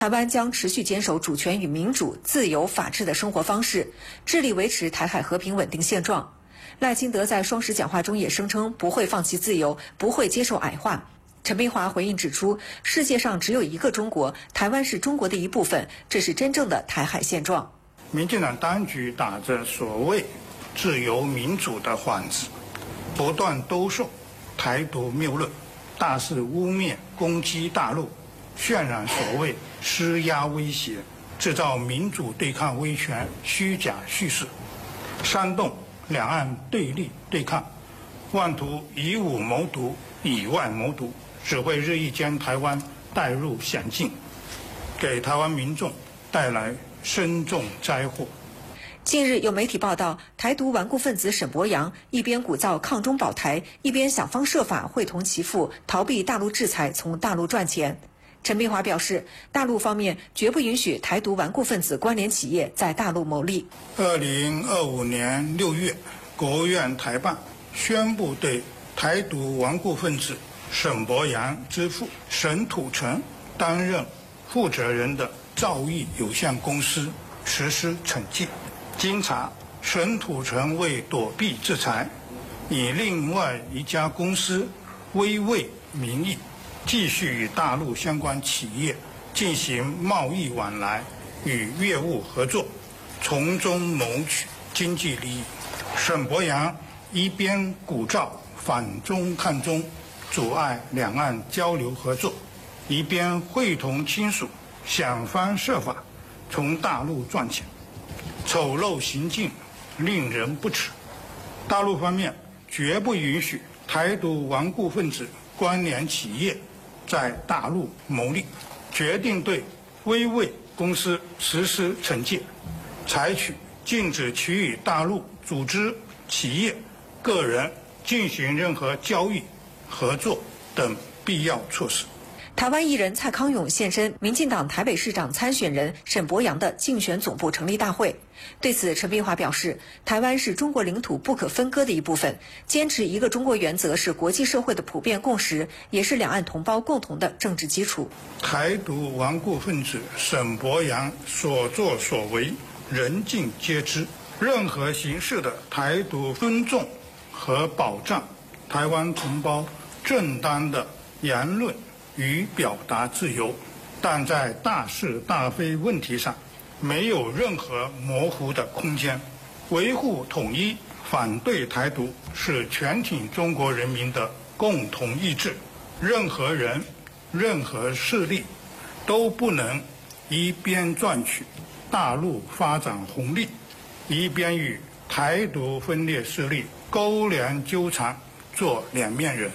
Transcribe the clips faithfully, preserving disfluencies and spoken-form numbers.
台湾将持续坚守主权与民主、自由、法治的生活方式，致力维持台海和平稳定现状。赖清德在双十讲话中也声称不会放弃自由，不会接受矮化。陈碧华回应指出，世界上只有一个中国，台湾是中国的一部分，这是真正的台海现状。 民进党当局打着所谓自由民主的幌子，不断兜售台独谬论，大肆污蔑攻击大陆，渲染所谓施压威胁，制造民主对抗威权虚假叙事，煽动两岸对立对抗，妄图以武谋独，以外谋独，只会日益将台湾带入险境，给台湾民众带来深重灾祸。 近日有媒体报道，台独顽固分子沈伯洋一边鼓噪抗中保台，一边想方设法会同其父逃避大陆制裁，从大陆赚钱。陈碧华表示，大陆方面绝不允许台独顽固分子关联企业在大陆牟利。 二零二五年六月，国务院台办宣布对台独顽固分子沈伯洋之父沈土城担任负责人的兆易有限公司实施惩戒。经查，沈土城为躲避制裁，以另外一家公司微卫名义继续与大陆相关企业进行贸易往来与业务合作，从中谋取经济利益。沈伯洋一边鼓噪反中抗中，阻碍两岸交流合作，一边会同亲属想方设法从大陆赚钱，丑陋行径令人不齿。大陆方面绝不允许台独顽固分子关联企业在大陆牟利，决定对微卫公司实施惩戒，采取禁止其与大陆组织、企业、个人进行任何交易、合作等必要措施。 台湾艺人蔡康永现身民进党台北市长参选人沈伯洋的竞选总部成立大会。对此，陈碧华表示，台湾是中国领土不可分割的一部分，坚持一个中国原则是国际社会的普遍共识，也是两岸同胞共同的政治基础。 台独顽固分子沈伯洋所作所为，人尽皆知。任何形式的台独尊重和保障台湾同胞正当的言论与表达自由，但在大是大非问题上没有任何模糊的空间。维护统一、反对台独是全体中国人民的共同意志，任何人、任何势力都不能一边赚取大陆发展红利，一边与台独分裂势力勾连纠缠，做两面人。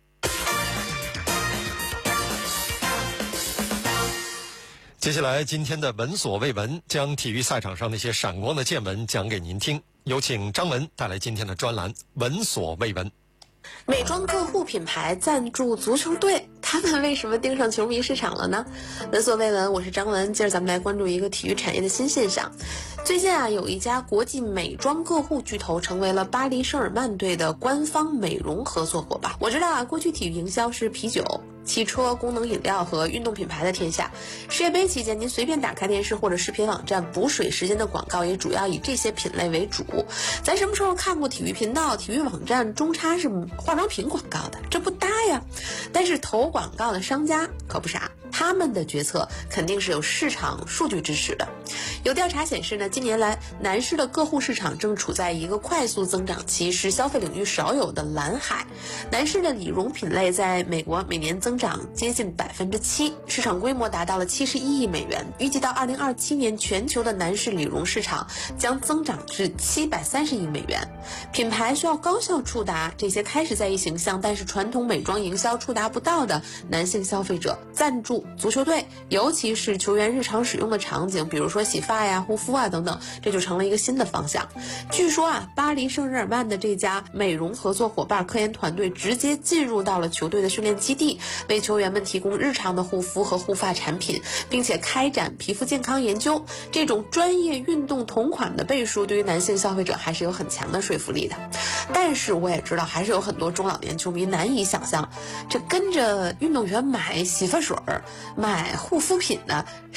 接下来，今天的闻所未闻将体育赛场上那些闪光的见闻讲给您听。有请张文带来今天的专栏《闻所未闻》。 美妆客户品牌赞助足球队，他们为什么盯上球迷市场了呢？闻所未闻，我是张文。今儿咱们来关注一个体育产业的新现象。最近啊，有一家国际美妆客户巨头成为了巴黎圣日耳曼队的官方美容合作伙伴。我知道啊，过去体育营销是啤酒、汽车、功能饮料和运动品牌的天下。世界杯期间，您随便打开电视或者视频网站，补水时间的广告也主要以这些品类为主。咱什么时候看过体育频道、体育网站中插是化妆品广告的？这不搭呀！但是投广告的商家可不傻，他们的决策肯定是有市场数据支持的。有调查显示呢，近年来男士的个护市场正处在一个快速增长期，是消费领域少有的蓝海。男士的理容品类在美国每年增长接近百分之七，市场规模达到了七十一亿美元。预计到二零二七年，全球的男士理容市场将增长至七百三十亿美元。品牌需要高效触达这些开始在意形象，但是传统美妆营销触达不到的男性消费者，赞助足球队，尤其是球员日常使用的场景，比如说洗发呀、护肤啊等等，这就成了一个新的方向。据说啊，巴黎圣日耳曼的这家美容合作伙伴科研团队直接进入到了球队的训练基地，为球员们提供日常的护肤和护发产品，并且开展皮肤健康研究。这种专业运动同款的背书，对于男性消费者还是有很强的说服力的。 但是我也知道，还是有很多中老年球迷难以想象，这跟着运动员买洗发水、买护肤品的